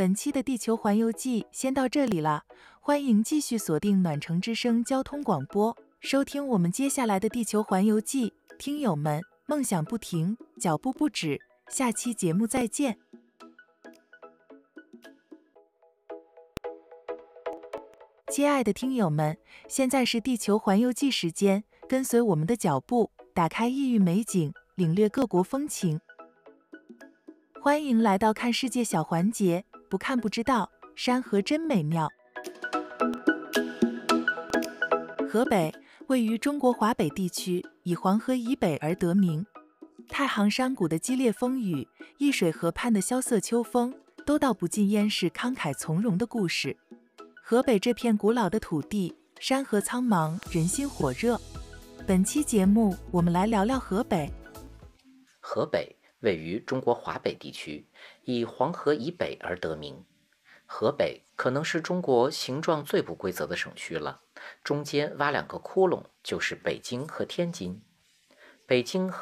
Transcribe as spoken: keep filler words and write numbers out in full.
本期的地球环游记先到这里了，欢迎继续锁定暖城之声交通广播，收听我们接下来的地球环游记。听友们，梦想不停，脚步不止，下期节目再见。亲爱的听友们，现在是地球环游记时间，跟随我们的脚步，打开异域美景，领略各国风情。欢迎来到看世界小环节，不看不知道，山河真美妙。河北位于中国华北地区，以黄河以北而得名。太行山谷的激烈风雨，易水河畔的萧瑟秋风，都道不尽燕市慷慨从容的故事。河北这片古老的土地，山河苍茫，人心火热。本期节目，我们来聊聊河北。 河北位于中国华北地区，以黄河以北而得名。河北可能是中国形状最不规则的省区了，中间挖两个窟窿就是北京和天津。北京和